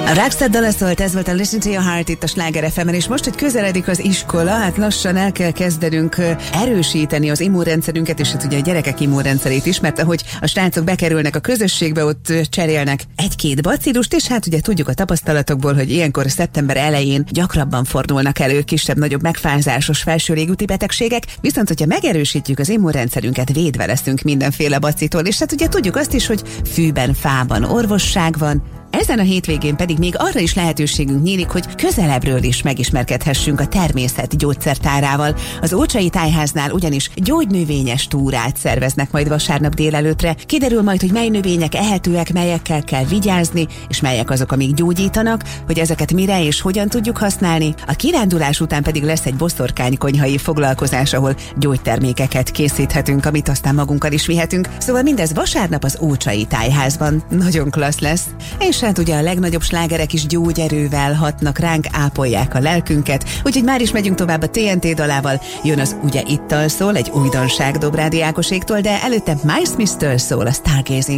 A Roxette dala szólt, ez volt a Listen to Your Heart itt a Sláger FM-en, és most, hogy közeledik az iskola, hát lassan el kell kezdenünk erősíteni az immunrendszerünket, és hát ugye a gyerekek immunrendszerét is, mert ahogy a srácok bekerülnek a közösségbe, ott cserélnek egy-két bacillust, és hát ugye tudjuk a tapasztalatokból, hogy ilyenkor szeptember elején gyakrabban fordulnak elő kisebb-nagyobb megfázásos felső légúti betegségek, viszont hogyha megerősítjük az immunrendszerünket, védve leszünk mindenféle bacitól, és hát ugye tudjuk azt is, hogy fűben, fában orvosság van. Ezen a hétvégén pedig még arra is lehetőségünk nyílik, hogy közelebbről is megismerkedhessünk a természet gyógyszertárával. Az Ócsai Tájháznál ugyanis gyógynövényes túrát szerveznek majd vasárnap délelőttre. Kiderül majd, hogy mely növények ehetőek, melyekkel kell vigyázni, és melyek azok, amik gyógyítanak, hogy ezeket mire és hogyan tudjuk használni. A kirándulás után pedig lesz egy boszorkánykonyhai foglalkozás, ahol gyógytermékeket készíthetünk, amit aztán magunkkal is vihetünk. Szóval mindez vasárnap az Ócsai Tájházban. Nagyon klassz lesz. És hát ugye a legnagyobb slágerek is gyógyerővel hatnak ránk, ápolják a lelkünket, úgyhogy már is megyünk tovább a TNT dalával. Jön az Ugye Ittal szól, egy újdonság Dobrádi Ákoséktól, de előtte Miles Smith-től szól a Stargazing.